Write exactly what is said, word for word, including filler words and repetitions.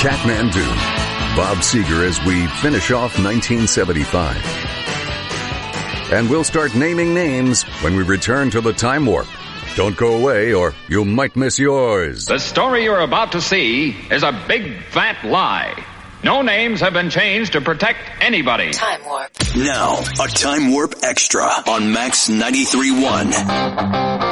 Kathmandu. Bob Seger as we finish off nineteen seventy-five. And we'll start naming names when we return to the Time Warp. Don't go away or you might miss yours. The story you're about to see is a big fat lie. No names have been changed to protect anybody. Time Warp. Now, a Time Warp Extra on Max ninety-three point one.